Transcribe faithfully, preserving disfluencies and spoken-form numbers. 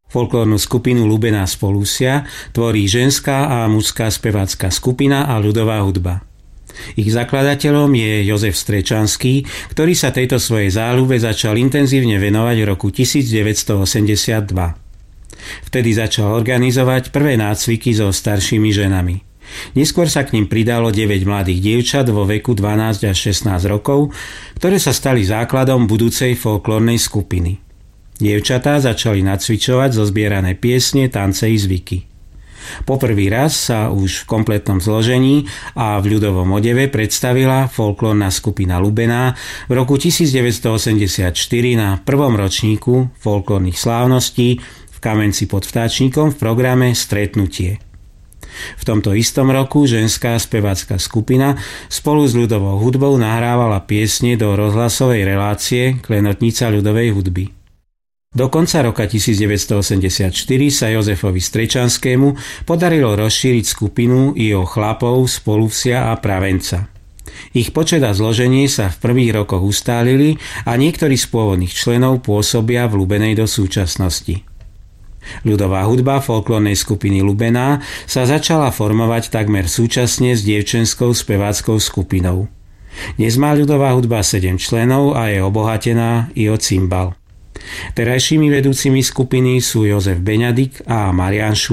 Folklórnu skupinu Lubená z Polúsia tvorí ženská a mužská spevácka skupina a ľudová hudba. Ich zakladateľom je Jozef Strečanský, ktorý sa tejto svojej záľube začal intenzívne venovať v roku devätnásťstoosemdesiatdva. Vtedy začal organizovať prvé nácviky so staršími ženami. Neskôr sa k ním pridalo deväť mladých dievčat vo veku dvanásť až šestnásť rokov, ktoré sa stali základom budúcej folklórnej skupiny. Dievčatá začali nacvičovať zozbierané piesne, tance i zvyky. Poprvý raz sa už v kompletnom zložení a v ľudovom odeve predstavila folklórna skupina Lubená v roku devätnásťstoosemdesiatštyri na prvom ročníku folklórnych slávností v Kamenci pod Vtáčnikom v programe Stretnutie. V tomto istom roku ženská spevácka skupina spolu s ľudovou hudbou nahrávala piesne do rozhlasovej relácie Klenotnica ľudovej hudby. Do konca roka devätnásťstoosemdesiatštyri sa Jozefovi Strečanskému podarilo rozšíriť skupinu i o chlapov z Polúsia a Pravenca. Ich počet a zloženie sa v prvých rokoch ustálili a niektorí z pôvodných členov pôsobia v Lubenej do súčasnosti. Ľudová hudba folklórnej skupiny Lubená sa začala formovať takmer súčasne s dievčenskou speváckou skupinou. Dnes má ľudová hudba sedem členov a je obohatená i o cimbal. Terajšími vedúcimi skupiny sú Jozef Beňadik a Marián Šulc.